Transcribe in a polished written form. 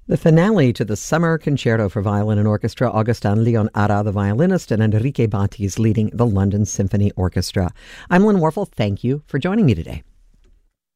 The finale to the Summer Concerto for Violin and Orchestra, Augustin Leon-Ara, the violinist, and Enrique Batis leading the London Symphony Orchestra. I'm Lynn Warfel. Thank you for joining me today.